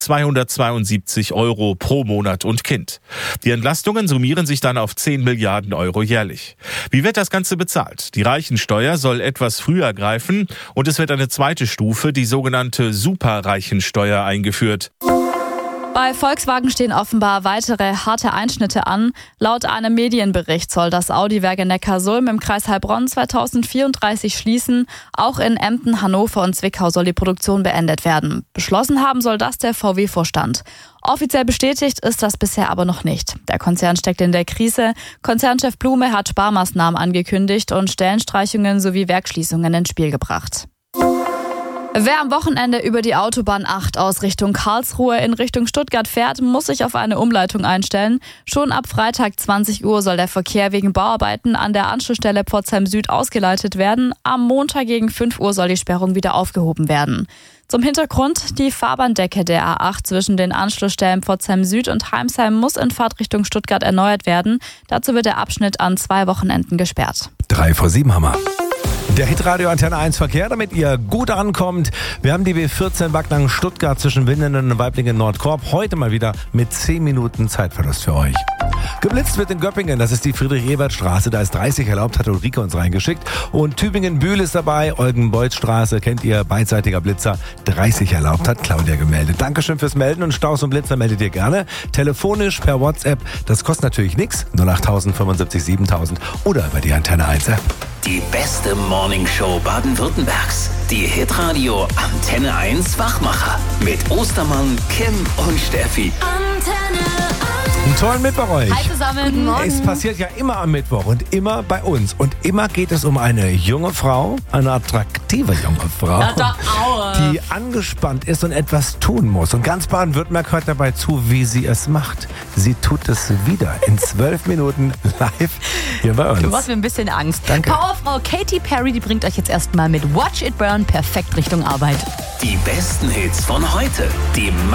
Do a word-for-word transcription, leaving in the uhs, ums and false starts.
zweihundertzweiundsiebzig Euro pro Monat und Kind. Die Entlastungen summieren sich dann auf zehn Milliarden Euro jährlich. Wie wird das Ganze bezahlt? Die Reichensteuer soll etwas früher greifen und es wird eine zweite Stufe, die sogenannte Superreichensteuer, eingeführt. Bei Volkswagen stehen offenbar weitere harte Einschnitte an. Laut einem Medienbericht soll das Audi-Werk in Neckarsulm im Kreis Heilbronn zweitausendvierunddreißig schließen. Auch in Emden, Hannover und Zwickau soll die Produktion beendet werden. Beschlossen haben soll das der V W-Vorstand. Offiziell bestätigt ist das bisher aber noch nicht. Der Konzern steckt in der Krise. Konzernchef Blume hat Sparmaßnahmen angekündigt und Stellenstreichungen sowie Werksschließungen ins Spiel gebracht. Wer am Wochenende über die Autobahn acht aus Richtung Karlsruhe in Richtung Stuttgart fährt, muss sich auf eine Umleitung einstellen. Schon ab Freitag zwanzig Uhr soll der Verkehr wegen Bauarbeiten an der Anschlussstelle Pforzheim Süd ausgeleitet werden. Am Montag gegen fünf Uhr soll die Sperrung wieder aufgehoben werden. Zum Hintergrund: Die Fahrbahndecke der A acht zwischen den Anschlussstellen Pforzheim Süd und Heimsheim muss in Fahrtrichtung Stuttgart erneuert werden. Dazu wird der Abschnitt an zwei Wochenenden gesperrt. Drei vor sieben Hammer. Der Hitradio Antenne eins Verkehr, damit ihr gut ankommt. Wir haben die B vierzehn Backnang Stuttgart zwischen Windenden und Weiblingen Nordkorb heute mal wieder mit zehn Minuten Zeitverlust für euch. Geblitzt wird in Göppingen, das ist die Friedrich-Ebert-Straße, da ist dreißig erlaubt, hat Ulrike uns reingeschickt. Und Tübingen-Bühl ist dabei, Eugen-Beuth-Straße, kennt ihr, beidseitiger Blitzer, dreißig erlaubt, hat Claudia gemeldet. Dankeschön fürs Melden und Staus und Blitzer meldet ihr gerne. Telefonisch, per WhatsApp, das kostet natürlich nichts, null acht fünfundsiebzig siebentausend oder über die Antenne eins App. Die beste Morningshow Baden-Württembergs. Die Hitradio Antenne eins Wachmacher. Mit Ostermann, Kim und Steffi. Antenne eins. Einen tollen Mittwoch euch. Hi zusammen. Guten Morgen. Es passiert ja immer am Mittwoch und immer bei uns. Und immer geht es um eine junge Frau, eine attraktive junge Frau, Ja, da, aua. die angespannt ist und etwas tun muss. Und ganz Baden-Württemberg hört dabei zu, wie sie es macht. Sie tut es wieder in zwölf Minuten live hier bei uns. Du machst mir ein bisschen Angst. Danke. Powerfrau Katy Perry, die bringt euch jetzt erstmal mit Watch It Burn perfekt Richtung Arbeit. Die besten Hits von heute. Die